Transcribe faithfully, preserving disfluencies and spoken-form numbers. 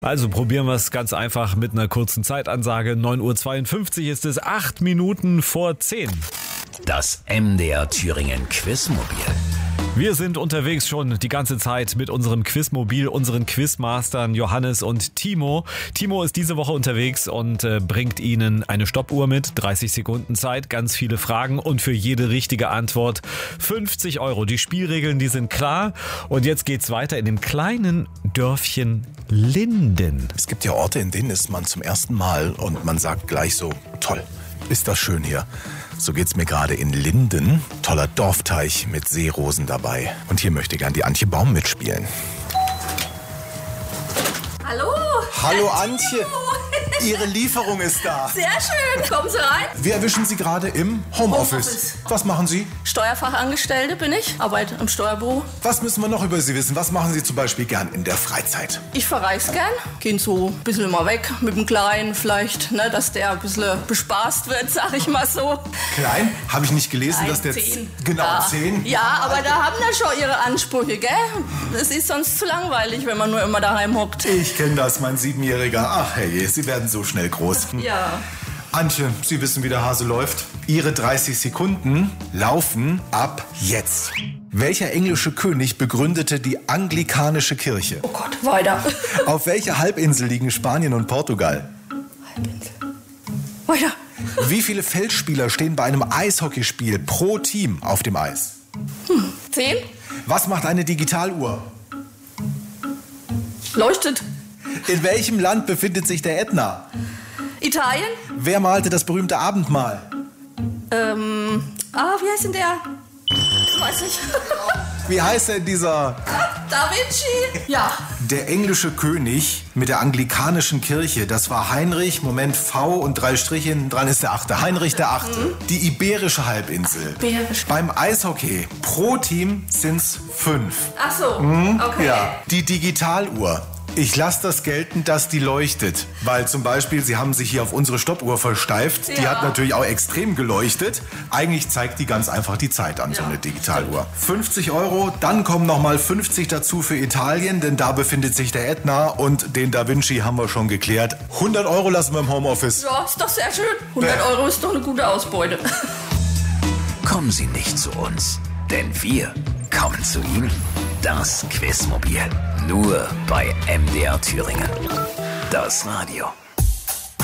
Also probieren wir es ganz einfach mit einer kurzen Zeitansage. neun Uhr zweiundfünfzig ist es, acht Minuten vor zehn. Das M D R Thüringen Quizmobil. Wir sind unterwegs schon die ganze Zeit mit unserem Quizmobil, unseren Quizmastern Johannes und Timo. Timo ist diese Woche unterwegs und äh, bringt Ihnen eine Stoppuhr mit, dreißig Sekunden Zeit, ganz viele Fragen und für jede richtige Antwort fünfzig Euro. Die Spielregeln, die sind klar und jetzt geht's weiter in dem kleinen Dörfchen Linden. Es gibt ja Orte, in denen ist man zum ersten Mal und man sagt gleich so, toll, ist das schön hier. So geht's mir gerade in Linden. Toller Dorfteich mit Seerosen dabei. Und hier möchte gern die Antje Baum mitspielen. Hallo. Hallo Antje. Ihre Lieferung ist da. Sehr schön. Kommen Sie rein. Wir erwischen Sie gerade im Homeoffice. Homeoffice. Was machen Sie? Steuerfachangestellte bin ich. Arbeite im Steuerbüro. Was müssen wir noch über Sie wissen? Was machen Sie zum Beispiel gern in der Freizeit? Ich verreise gern. Gehen so ein bisschen immer weg mit dem Kleinen vielleicht, ne, dass der ein bisschen bespaßt wird, sag ich mal so. Klein? Habe ich nicht gelesen, Nein, dass der... zehn. Genau, ja. zehn? Ja, aber da haben wir schon ihre Ansprüche, gell? Es ist sonst zu langweilig, wenn man nur immer daheim hockt. Ich kenne das, mein Siebenjähriger. Ach herrje, Sie werden so schnell groß. Ja. Antje, Sie wissen, wie der Hase läuft. Ihre dreißig Sekunden laufen ab jetzt. Welcher englische König begründete die anglikanische Kirche? Oh Gott, weiter. Auf welcher Halbinsel liegen Spanien und Portugal? Halbinsel. Weiter. Wie viele Feldspieler stehen bei einem Eishockeyspiel pro Team auf dem Eis? Hm, zehn. Was macht eine Digitaluhr? Leuchtet. In welchem Land befindet sich der Ätna? Italien. Wer malte das berühmte Abendmahl? Ähm, ah, wie heißt denn der? Weiß nicht. Wie heißt denn dieser? Da Vinci. Ja. Der englische König mit der anglikanischen Kirche, das war Heinrich, Moment, V und drei Striche hinten dran ist der Achte. Heinrich der Achte. Mhm. Die Iberische Halbinsel. Iberisch. Beim Eishockey pro Team sind's fünf. Ach so, mhm. Okay. Ja. Die Digitaluhr. Ich lasse das gelten, dass die leuchtet. Weil zum Beispiel, Sie haben sich hier auf unsere Stoppuhr versteift. Ja. Die hat natürlich auch extrem geleuchtet. Eigentlich zeigt die ganz einfach die Zeit an, ja. So eine Digitaluhr. fünfzig Euro, dann kommen nochmal fünfzig dazu für Italien, denn da befindet sich der Ätna und den Da Vinci haben wir schon geklärt. hundert Euro lassen wir im Homeoffice. Ja, ist doch sehr schön. hundert Euro ist doch eine gute Ausbeute. Kommen Sie nicht zu uns, denn wir kommen zu Ihnen. Das Quizmobil. Nur bei M D R Thüringen. Das Radio.